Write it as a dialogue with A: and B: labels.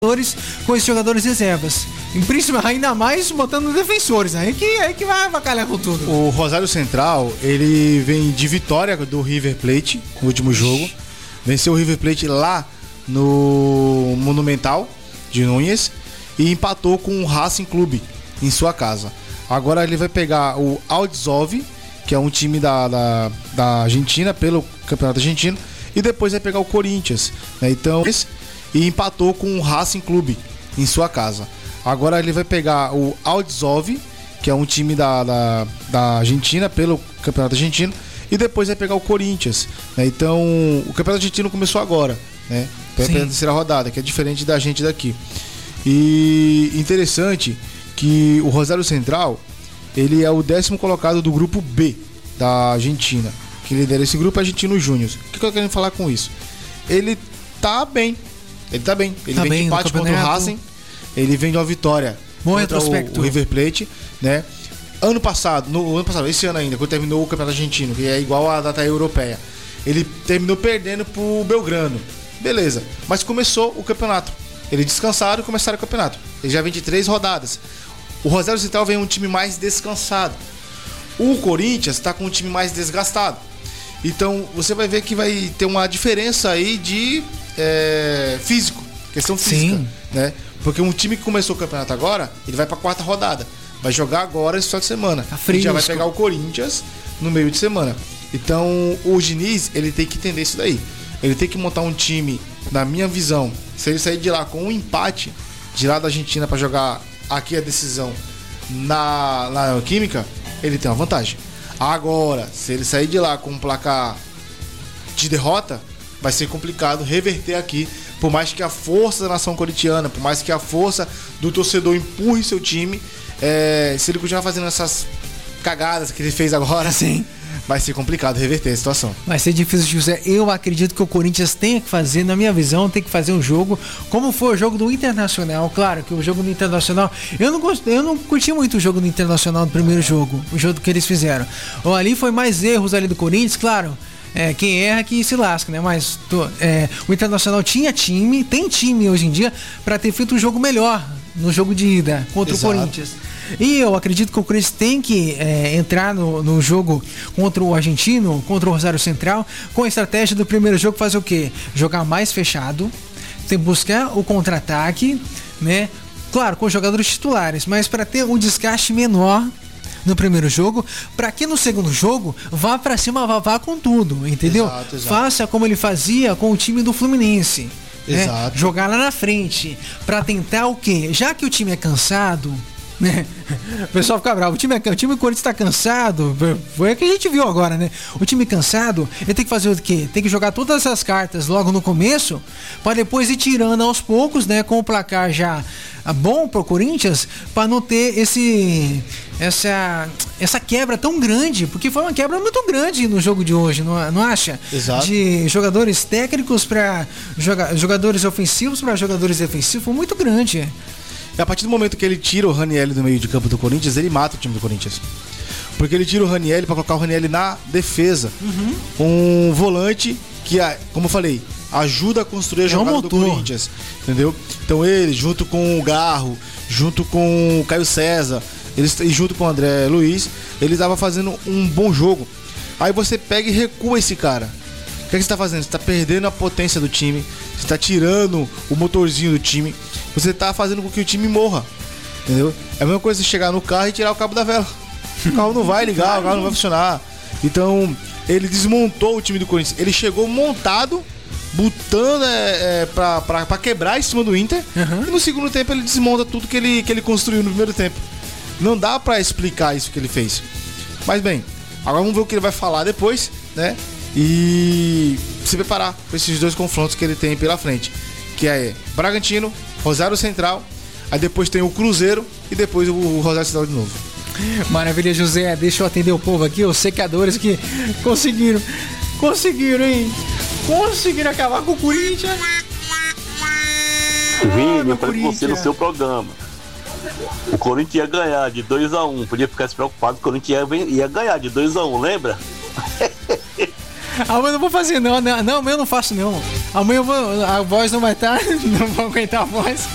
A: com esses jogadores reservas. Ainda mais botando defensores, aí que vai avacalhar com tudo.
B: O Rosário Central, ele vem de vitória do River Plate no último jogo. Venceu o River Plate lá no Monumental de Núñez e empatou com o Racing Clube em sua casa. Agora ele vai pegar o Aldzovi, que é um time da Argentina, pelo Campeonato Argentino, e depois vai pegar o Corinthians, né? Então, e empatou com o Racing Clube em sua casa. Agora ele vai pegar o Aldzovi, que é um time da Argentina, pelo Campeonato Argentino, e depois vai pegar o Corinthians, né? Então, o Campeonato Argentino começou agora, né? Pela terceira rodada, que é diferente da gente daqui. E interessante que o Rosário Central, ele é o 10º colocado do grupo B da Argentina. Que lidera esse grupo é Argentino Júnior. O que eu quero falar com isso? Ele tá bem. Ele vem de empate contra o Racing. Ele vem de uma vitória contra o River Plate, né? Esse ano ainda, quando terminou o Campeonato Argentino, que é igual à data europeia, ele terminou perdendo pro Belgrano. Beleza, mas começou o campeonato. Eles descansaram e começaram o campeonato. Ele já vem de 3 rodadas. O Rosário Central vem um time mais descansado. O Corinthians está com um time mais desgastado. Então você vai ver que vai ter uma diferença aí de questão física, né? Porque um time que começou o campeonato agora, ele vai para a 4ª rodada. Vai jogar agora esse final de semana. E já vai pegar o Corinthians no meio de semana. Então o Diniz, ele tem que entender isso daí. Ele tem que montar um time, na minha visão, se ele sair de lá com um empate, de lá da Argentina para jogar aqui a decisão na Química, ele tem uma vantagem. Agora, se ele sair de lá com um placar de derrota, vai ser complicado reverter aqui, por mais que a força da nação corintiana, por mais que a força do torcedor empurre seu time, se ele continuar fazendo essas cagadas que ele fez agora, vai ser complicado reverter a situação.
A: Vai ser difícil, José. Eu acredito que o Corinthians tem que fazer, na minha visão, tem que fazer um jogo como foi o jogo do Internacional. Claro que o jogo do Internacional, eu não curti muito o jogo do Internacional no primeiro jogo, o jogo que eles fizeram. Ali foi mais erros ali do Corinthians, claro. Quem erra que se lasca, né? Mas o Internacional tem time hoje em dia para ter feito um jogo melhor no jogo de ida contra o Corinthians. E eu acredito que o Corinthians tem que entrar no jogo contra o Argentino, contra o Rosário Central, com a estratégia do primeiro jogo, fazer o quê? Jogar mais fechado, buscar o contra-ataque, né? Claro, com os jogadores titulares, mas para ter um desgaste menor no primeiro jogo, para que no segundo jogo vá para cima, vá com tudo, entendeu?
B: Exato.
A: Faça como ele fazia com o time do Fluminense.
B: Exato.
A: Jogar lá na frente, para tentar o quê? Já que o time é cansado, né? O pessoal fica bravo. O time do Corinthians tá cansado. Foi o que a gente viu agora, né? O time cansado, ele tem que fazer o quê? Tem que jogar todas as cartas logo no começo, para depois ir tirando aos poucos, né? Com o placar já bom pro Corinthians, para não ter essa quebra tão grande, porque foi uma quebra muito grande no jogo de hoje, não acha?
B: Exato.
A: De jogadores técnicos para jogadores ofensivos para jogadores defensivos, foi muito grande.
B: E a partir do momento que ele tira o Ranieri do meio de campo do Corinthians, ele mata o time do Corinthians. Porque ele tira o Ranieri para colocar o Ranieri na defesa. Um volante que, como eu falei, ajuda a construir a jogada do Corinthians. Entendeu? Então ele, junto com o Garro, junto com o Caio César, e junto com o André Luiz, ele estava fazendo um bom jogo. Aí você pega e recua esse cara. O que você está fazendo? Você está perdendo a potência do time, você está tirando o motorzinho do time, você está fazendo com que o time morra. Entendeu? É a mesma coisa você chegar no carro e tirar o cabo da vela. O carro não vai ligar, o carro não vai funcionar. Então, ele desmontou o time do Corinthians. Ele chegou montado, botando pra quebrar em cima do Inter. E no segundo tempo ele desmonta tudo que ele construiu no primeiro tempo. Não dá pra explicar isso que ele fez. Mas bem, agora vamos ver o que ele vai falar depois, né? E se preparar para esses dois confrontos que ele tem pela frente, que é Bragantino, Rosário Central, aí depois tem o Cruzeiro e depois o Rosário Central de novo.
A: Maravilha, José. Deixa eu atender o povo aqui, os secadores que conseguiram, hein? Conseguiram acabar com o Corinthians.
C: Vini, eu falei com você no seu programa. O Corinthians ia ganhar de 2-1. Podia ficar despreocupado, o Corinthians ia ganhar de 2-1, lembra?
A: Amanhã eu não vou fazer não, amanhã eu não faço não. Amanhã a voz não vai estar, não vou aguentar a voz.